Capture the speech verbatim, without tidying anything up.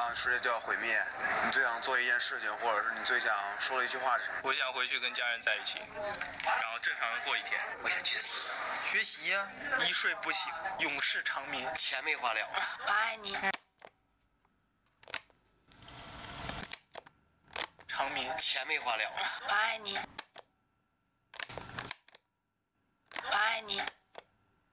上世界就要毁灭，你最想做一件事情，或者是你最想说的一句话是什么？ 我想回去跟家人在一起，然后正常的过一天。 我想去死。 学习呀、啊，一睡不醒，永世长眠。 钱没花了。 我爱你。 长眠。 钱没花了。 我爱你。我爱你。